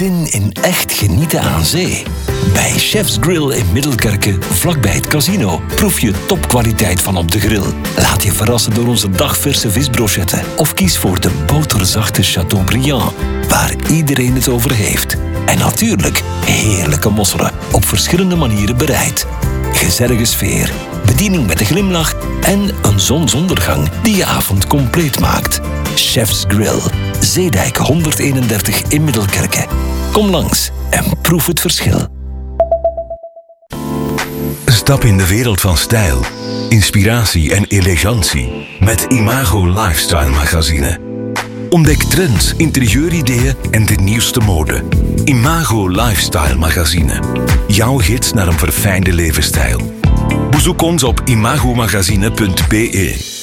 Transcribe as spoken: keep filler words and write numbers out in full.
Zin in echt genieten aan zee? Bij Chef's Grill in Middelkerke, vlakbij het casino, proef je topkwaliteit van op de grill. Laat je verrassen door onze dagverse visbrochetten. Of kies voor de boterzachte Chateaubriand, waar iedereen het over heeft. En natuurlijk heerlijke mosselen, op verschillende manieren bereid. Gezellige sfeer, bediening met een glimlach en een zonsondergang die je avond compleet maakt. Chef's Grill, Zeedijk honderdeenendertig in Middelkerke. Kom langs en proef het verschil. Stap in de wereld van stijl, inspiratie en elegantie met Imago Lifestyle Magazine. Ontdek trends, interieurideeën en de nieuwste mode. Imago Lifestyle Magazine. Jouw gids naar een verfijnde levensstijl. Bezoek ons op imagomagazine punt be.